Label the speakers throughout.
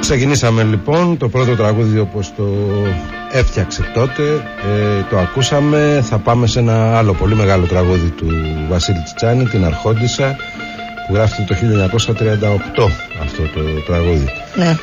Speaker 1: Ξεκινήσαμε λοιπόν το πρώτο τραγούδι όπως το έφτιαξε τότε, το ακούσαμε. Θα πάμε σε ένα άλλο πολύ μεγάλο τραγούδι του Βασίλη Τσιτσάνη, την Αρχόντισσα, που γράφτηκε το 1938 αυτό το τραγούδι.
Speaker 2: Ναι.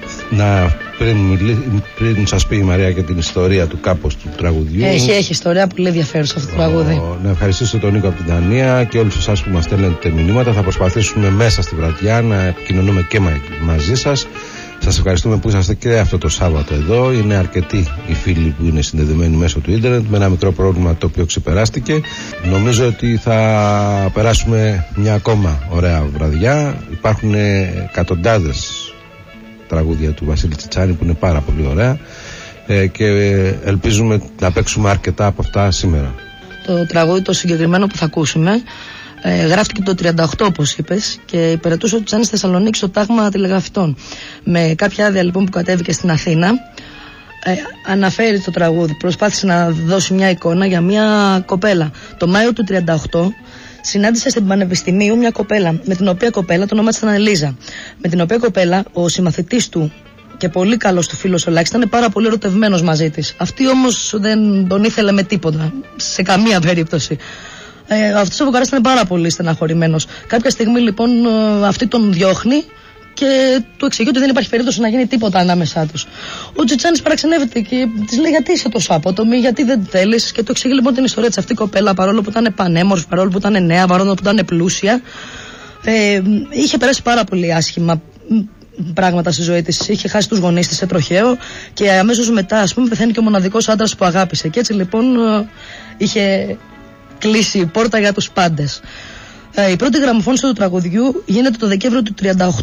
Speaker 1: Πριν σας πει η Μαρία και την ιστορία του κάπως του τραγουδιού.
Speaker 2: Έχει ιστορία πολύ ενδιαφέρουσα αυτό το τραγούδι.
Speaker 1: Να ευχαριστήσω τον Νίκο από την Δανία και όλους εσάς που μας στέλνετε μηνύματα. Θα προσπαθήσουμε μέσα στη βραδιά να επικοινωνούμε και μαζί σας. Σας ευχαριστούμε που είσαστε και αυτό το Σάββατο εδώ. Είναι αρκετοί οι φίλοι που είναι συνδεδεμένοι μέσω του ίντερνετ, με ένα μικρό πρόβλημα το οποίο ξεπεράστηκε. Νομίζω ότι θα περάσουμε μια ακόμα ωραία βραδιά. Υπάρχουν εκατοντάδες τραγούδια του Βασίλη Τσιτσάνη που είναι πάρα πολύ ωραία, και ελπίζουμε να παίξουμε αρκετά από αυτά σήμερα.
Speaker 2: Το τραγούδι το συγκεκριμένο που θα ακούσουμε γράφτηκε το 38 όπως είπες, και υπηρετούσε ο Τσιτσάνης στη Θεσσαλονίκη στο τάγμα τηλεγραφητών. Με κάποια άδεια λοιπόν που κατέβηκε στην Αθήνα, αναφέρει το τραγούδι, προσπάθησε να δώσει μια εικόνα για μια κοπέλα. Το Μάιο του 38 συνάντησε στην Πανεπιστημίου μια κοπέλα, με την οποία κοπέλα, το όνομα της ήταν Ελίζα, με την οποία κοπέλα ο συμμαθητής του και πολύ καλός του φίλος ο Λάκης ήταν πάρα πολύ ερωτευμένος μαζί της. Αυτή όμως δεν τον ήθελε με τίποτα, σε καμία περίπτωση. Αυτός ο Βουκαράς ήταν πάρα πολύ στεναχωρημένος. Κάποια στιγμή λοιπόν αυτή τον διώχνει και του εξηγεί ότι δεν υπάρχει περίπτωση να γίνει τίποτα ανάμεσά τους. Ο Τσιτσάνης παραξενεύεται και της λέει: γιατί είσαι τόσο απότομη, γιατί δεν θέλεις. Και του εξηγεί λοιπόν την ιστορία της. Αυτή η κοπέλα, παρόλο που ήταν πανέμορφη, παρόλο που ήταν νέα, παρόλο που ήταν πλούσια, είχε περάσει πάρα πολύ άσχημα πράγματα στη ζωή της. Είχε χάσει τους γονείς της σε τροχαίο και αμέσως μετά, ας πούμε, πεθαίνει και ο μοναδικός άντρας που αγάπησε. Και έτσι λοιπόν είχε κλείσει η πόρτα για τους πάντες. Η πρώτη γραμμοφώνηση του τραγουδιού γίνεται το Δεκέμβριο του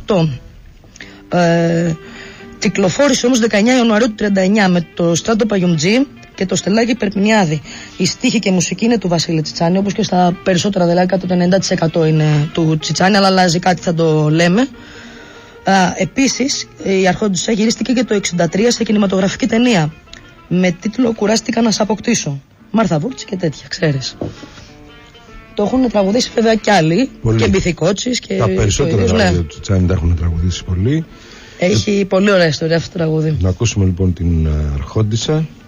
Speaker 2: 1938. Κυκλοφόρησε όμως 19 Ιανουαρίου του 1939 με το Στράτο Παγιουμτζή και το Στελάκι Περπινιάδη. Η στίχη και η μουσική είναι του Βασίλη Τσιτσάνη, όπως και στα περισσότερα, δηλαδή κάτω το 90% είναι του Τσιτσάνη, αλλά αλλάζει κάτι, θα το λέμε. Επίσης η Αρχόντισσα γυρίστηκε και το 1963 σε κινηματογραφική ταινία με τίτλο «Κουράστηκα να σ' αποκτήσω». Μάρθα Βούρτση και τέτοια, ξέρεις. Το έχουν τραγουδήσει βέβαια κι άλλοι, πολύ. Και Μπιθικότσης και
Speaker 1: τα περισσότερα τραγούδια του Τσιτσάνη τα έχουν τραγουδήσει πολύ.
Speaker 2: Έχει πολύ ωραία ιστορία αυτό το τραγούδι.
Speaker 1: Να ακούσουμε λοιπόν την Αρχόντισσα.